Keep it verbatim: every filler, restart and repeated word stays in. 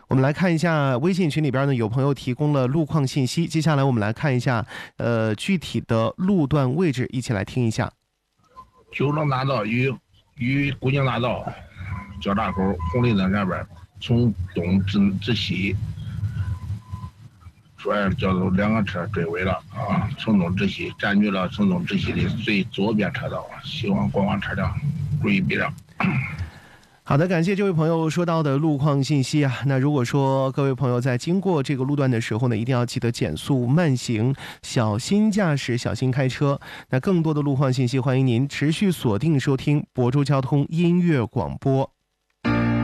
我们来看一下微信群里边呢，有朋友提供了路况信息。接下来我们来看一下，呃，具体的路段位置，一起来听一下。 九龙大道与与古井大道交叉口红绿灯上边，从东至至西，主要交通两个车追尾了啊，从东至西占据了从东至西的最左边车道，希望观光车辆注意避让。 好的，感谢这位朋友说到的路况信息啊。那如果说各位朋友在经过这个路段的时候呢，一定要记得减速慢行，小心驾驶，小心开车。那更多的路况信息，欢迎您持续锁定收听亳州交通音乐广播。